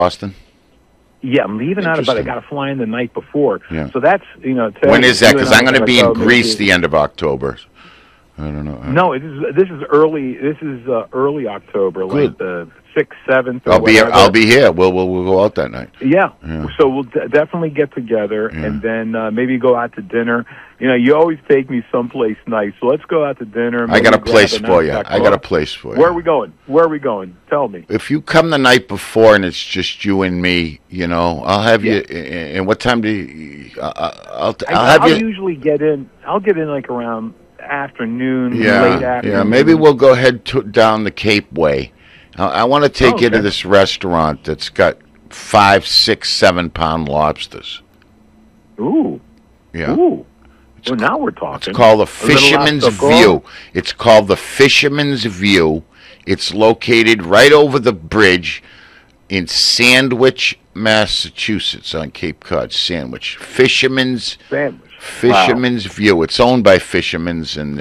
Boston? Yeah, I'm leaving out about. I got to fly in the night before. Yeah. So that's when is that? Because I'm going to be in Greece the end of October. I don't know. No, this is early. This is early October, Good. like the 6th, 7th. I'll be here. We'll go out that night. Yeah. So we'll definitely get together, and then maybe go out to dinner. You always take me someplace nice, so let's go out to dinner. I got a place for you. Where are we going? Where are we going? Tell me. If you come the night before and it's just you and me, I'll have you. And what time do you? I'll usually get in. I'll get in like around afternoon, late afternoon. Yeah, maybe we'll go head down the Cape Way. I want to take you to this restaurant that's got 5, 6, 7 pound lobsters. Ooh. Yeah. Ooh. Well, now we're talking. It's called the Fisherman's View. It's called the Fisherman's View. It's located right over the bridge in Sandwich, Massachusetts, on Cape Cod. Fisherman's View. It's owned by Fisherman's, and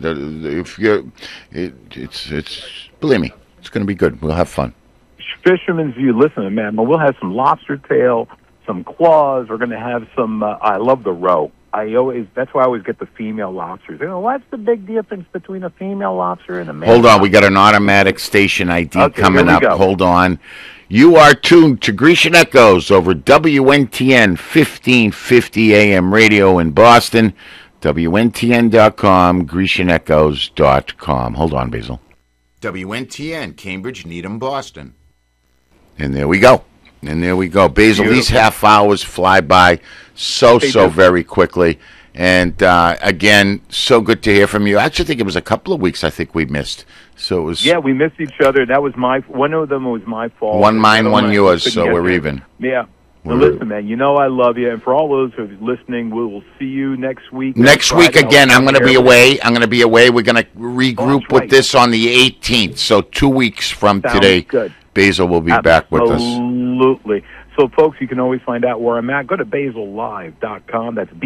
believe me, it's going to be good. We'll have fun. Fisherman's View. Listen, man, we'll have some lobster tail, some claws. We're going to have some. I love the roe. That's why I always get the female lobsters. What's the big difference between a female lobster and a male? Hold on, we got an automatic station ID coming up. Go. Hold on. You are tuned to Grecian Echoes over WNTN 1550 AM radio in Boston, WNTN.com, GrecianEchoes.com. Hold on, Basil. WNTN, Cambridge, Needham, Boston. And there we go. Basil, beautiful. These half hours fly by so very quickly. And again, so good to hear from you. I actually think it was a couple of weeks I think we missed. So it was. Yeah, we missed each other. That was one of them was my fault. One mine, one yours, so we're even. Yeah. Well, listen, man, I love you. And for all those who are listening, we will see you next week. Next week, again, I'm going to be away. We're going to regroup with this on the 18th. So 2 weeks from today, good. Basil will be back with us. Absolutely. So, folks, you can always find out where I'm at. Go to BasilLive.com. That's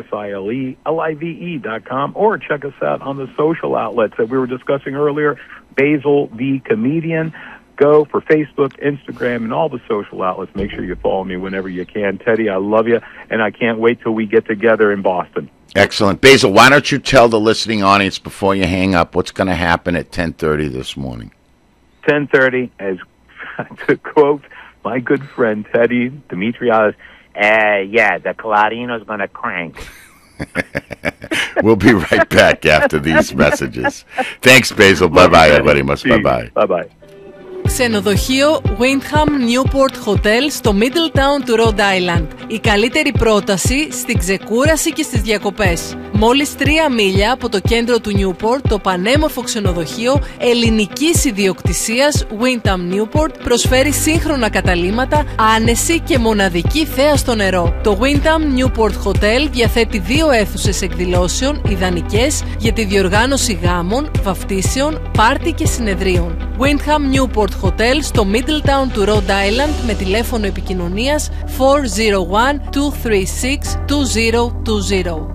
BASILELIVE.com. Or check us out on the social outlets that we were discussing earlier. Basil the Comedian. Go for Facebook, Instagram, and all the social outlets. Make sure you follow me whenever you can. Teddy, I love you, and I can't wait till we get together in Boston. Excellent. Basil, why don't you tell the listening audience before you hang up what's going to happen at 10:30 this morning? 10:30, as to quote my good friend Teddy Dimitriadis, the Colladino's going to crank. We'll be right back after these messages. Thanks, Basil. Bye-bye, everybody. Bye-bye. Bye-bye. Ξενοδοχείο Windham Newport Hotel στο Middletown του Rhode Island. Η καλύτερη πρόταση στην ξεκούραση και στις διακοπές. Μόλις 3 μίλια από το κέντρο του Newport, το πανέμορφο ξενοδοχείο ελληνικής ιδιοκτησίας Windham Newport προσφέρει σύγχρονα καταλύματα, άνεση και μοναδική θέα στο νερό. Το Windham Newport Hotel διαθέτει 2 αίθουσες εκδηλώσεων ιδανικές για τη διοργάνωση γάμων, βαφτίσεων, πάρτι και συνεδρίων. Windham Newport Hotel στο Middletown του Rhode Island με τηλέφωνο επικοινωνίας 401-236-2020.